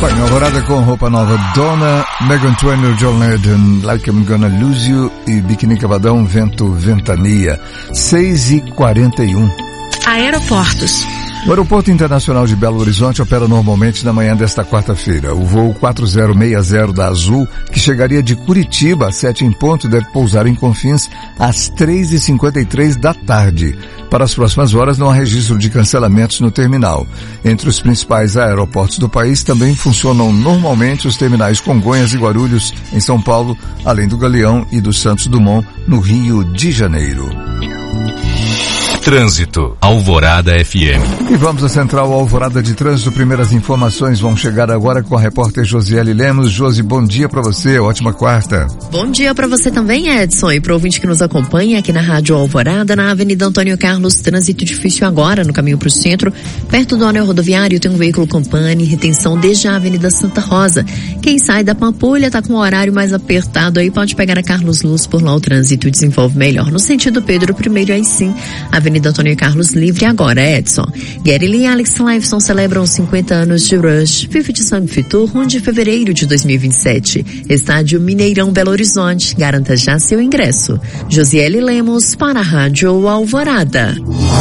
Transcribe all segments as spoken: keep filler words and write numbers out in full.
Bem, Alvorada com roupa nova, Donna, Meghan Trainor, John Legend, Like I'm Gonna Lose You e Biquíni Cavadão, Vento, Ventania. seis e quarenta e um. Aeroportos. O Aeroporto Internacional de Belo Horizonte opera normalmente na manhã desta quarta-feira. O voo quatro zero seis zero da Azul, que chegaria de Curitiba às sete em ponto, deve pousar em Confins às três e cinquenta e três da tarde. Para as próximas horas não há registro de cancelamentos no terminal. Entre os principais aeroportos do país também funcionam normalmente os terminais Congonhas e Guarulhos, em São Paulo, além do Galeão e do Santos Dumont, no Rio de Janeiro. Trânsito, Alvorada F M. E vamos à Central Alvorada de Trânsito. Primeiras informações vão chegar agora com a repórter Josiele Lemos. Josi, bom dia para você, ótima quarta. Bom dia para você também, Edson, e para o ouvinte que nos acompanha aqui na Rádio Alvorada, na Avenida Antônio Carlos. Trânsito difícil agora no caminho para o centro, perto do anel rodoviário tem um veículo Company, retenção desde a Avenida Santa Rosa. Quem sai da Pampulha tá com o horário mais apertado aí, pode pegar a Carlos Luz, por lá o trânsito desenvolve melhor. No sentido Pedro I, aí sim, Avenida Antônio Carlos livre agora, Edson. Gary Lee e Alex Lifeson celebram cinquenta anos de Rush. Vive de Sangue Fitur, um de fevereiro de dois mil e vinte e sete. Estádio Mineirão Belo Horizonte. Garanta já seu ingresso. Josiele Lemos para a Rádio Alvorada.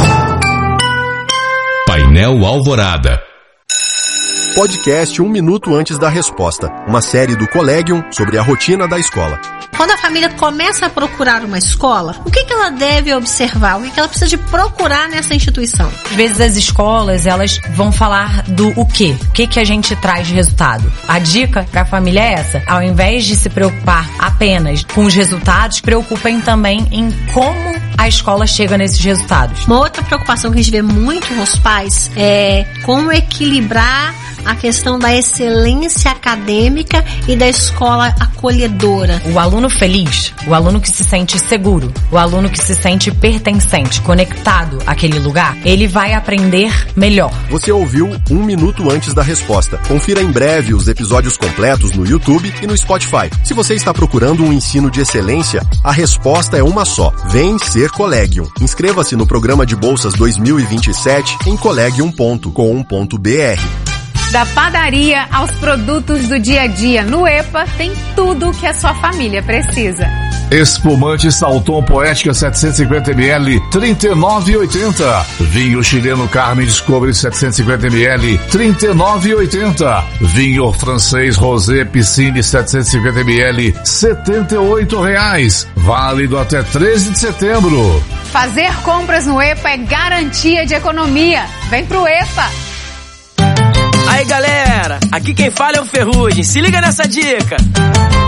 Painel Alvorada. Podcast Um Minuto Antes da Resposta. Uma série do Collegium sobre a rotina da escola. Quando a família começa a procurar uma escola, o que que ela deve observar? O que que ela precisa de procurar nessa instituição? Às vezes as escolas, elas vão falar do o quê? O que que a gente traz de resultado? A dica para a família é essa. Ao invés de se preocupar apenas com os resultados, preocupem também em como a escola chega nesses resultados. Uma outra preocupação que a gente vê muito nos pais é como equilibrar a questão da excelência acadêmica e da escola acolhedora. O aluno feliz, o aluno que se sente seguro, o aluno que se sente pertencente, conectado àquele lugar, ele vai aprender melhor. Você ouviu Um Minuto Antes da Resposta. Confira em breve os episódios completos no YouTube e no Spotify. Se você está procurando um ensino de excelência, a resposta é uma só. Vem ser Collegium. Inscreva-se no programa de bolsas dois mil e vinte e sete em collegium ponto com ponto b r. Da padaria aos produtos do dia a dia, no EPA tem tudo o que a sua família precisa. Espumante Salton Poética setecentos e cinquenta mililitros, trinta e nove reais e oitenta centavos. Vinho chileno Carmen Discovery setecentos e cinquenta mililitros, trinta e nove reais e oitenta centavos. Vinho francês Rosé Piscine setecentos e cinquenta mililitros, setenta e oito reais. Válido até treze de setembro. Fazer compras no EPA é garantia de economia. Vem pro EPA! Aí galera, aqui quem fala é o Ferrugem, se liga nessa dica!